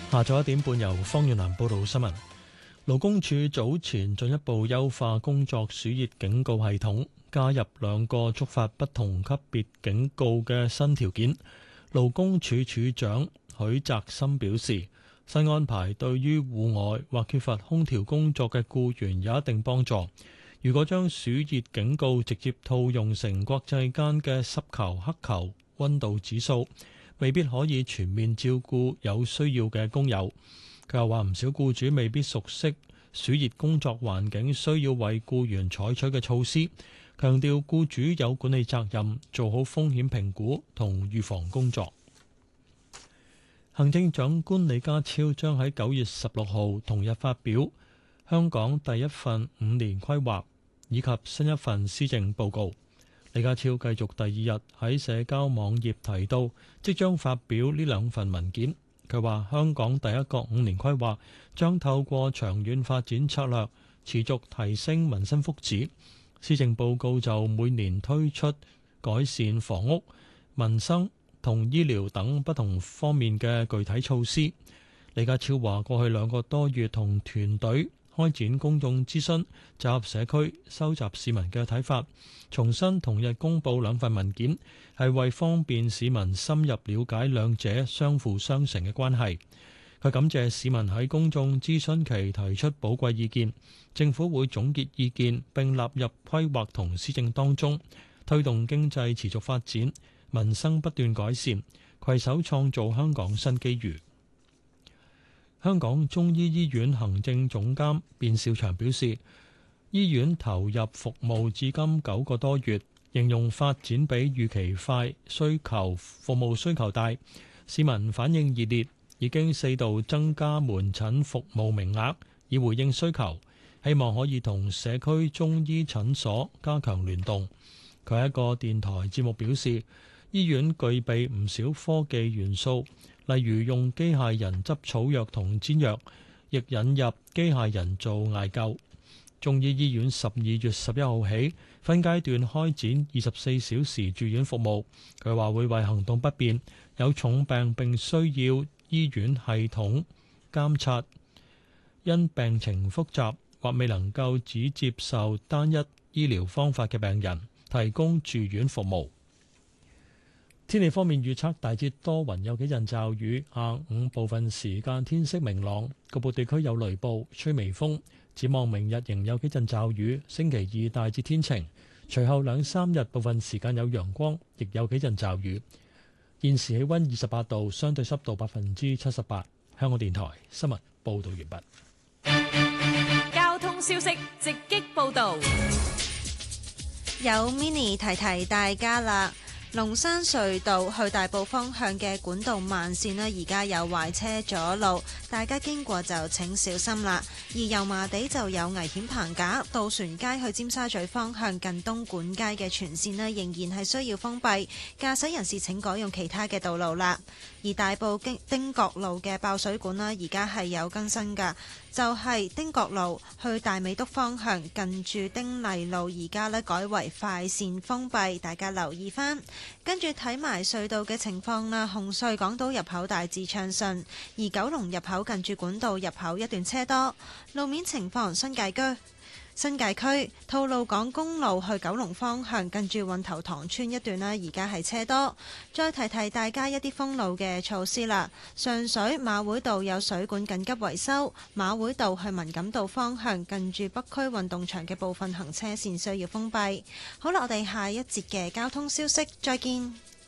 下晝1點半由方遠南報道新聞。勞工處早前進一步優化工作暑熱警告系統，加入2個觸發不同級別警告嘅新條件。勞工處處長許澤森表示，新安排對於戶外或缺乏空調工作嘅僱員有一定幫助。如果將暑熱警告直接套用成國際間嘅濕球、黑球溫度指數，未必可以全面照顧有需要嘅工友。佢又話唔少僱主未必熟悉暑熱工作環境需要為僱員採取嘅措施，強調僱主有管理責任，做好風險評估同預防工作。行政長官李家超將喺9月16號同日發表香港第一份5年規劃以及新一份施政報告。李家超繼續第2日喺社交網頁提到，即將發表呢2份文件。佢話香港第一個5年規劃將透過長遠發展策略，持續提升民生福祉。施政報告就每年推出改善房屋、民生同醫療等不同方面嘅具體措施。李家超話過去2個多月同團隊開展公眾諮詢，集合社區，收集市民嘅睇法，重新同日公佈2份文件，係為方便市民深入了解兩者相輔相成嘅關係。佢感謝市民喺公眾諮詢期提出寶貴意見，政府會總結意見並納入規劃同施政當中，推動經濟持續發展，民生不斷改善，攜手創造香港新機遇。香港中醫醫院行政總監卞兆祥表示，醫院投入服務至今9個多月，形容發展比預期快，服務需求大，市民反應熱烈，已經4度增加門診服務名額，以回應需求，希望可以同社區中醫診所加強聯動。佢喺一個電台節目表示，醫院具備唔少科技元素，例如用機械人執草藥同煎藥，亦引入機械人做艾灸。中醫醫院12月11號起分階段開展24小時住院服務。佢話會為行動不便、有重病並需要醫院系統監察、因病情複雜或未能夠只接受單一醫療方法嘅病人提供住院服務。天氣方面預測大致多雲，有幾陣驟雨，下午部分時間天色明朗，局部地區有雷暴，吹微風。展望明日仍有幾陣驟雨，星期2大致天晴，隨後2-3日部分時間有陽光，亦有幾陣驟雨。現時氣溫28度，相對濕度78%。香港電台新聞報道完畢。交通消息直擊報道， 有 Mini 提提大家啦。龍山隧道去大埔方向嘅管道慢線呢，而家有壞車阻路，大家經過就請小心啦。而油麻地就有危險棚架，渡船街去尖沙咀方向近東莞街嘅全線呢，仍然係需要封閉，駕駛人士請改用其他嘅道路啦。而大埔汀角路嘅爆水管呢，而家係有更新㗎，就係汀角路去大美督方向近住丁麗路，而家呢改為快線封閉，大家留意返。跟住睇埋隧道嘅情況啦，紅隧港島入口大致暢順，而九龍入口近住管道入口一段車多。路面情況，新界區吐露港公路去九龍方向近住運頭塘村一段啦，而家係車多。再提提大家一啲封路嘅措施啦。上水馬會道有水管緊急維修，馬會道去文錦道方向近住北區運動場嘅部分行車線需要封閉。好啦，我哋下一節嘅交通消息再見。